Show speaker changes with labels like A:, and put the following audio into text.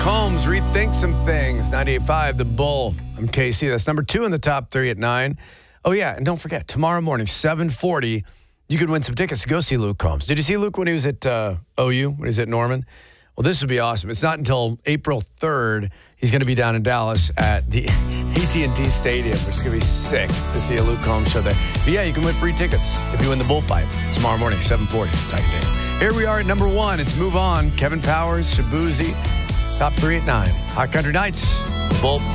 A: Combs, Rethink Some Things. 98.5, The Bull. I'm KC. That's number 2 in the top 3 at 9. Oh, yeah, and don't forget, tomorrow morning, 7:40, you could win some tickets to go see Luke Combs. Did you see Luke when he was at OU, when he was at Norman? Well, this would be awesome. It's not until April 3rd. He's going to be down in Dallas at the AT&T Stadium, which is going to be sick to see a Luke Combs show there. But yeah, you can win free tickets if you win the bullfight tomorrow morning, 7:40. Tight day. Here we are at number 1. It's Move On. Kevin Powers, Shabuzi. Top 3 at 9. Hot Country Nights. Bull.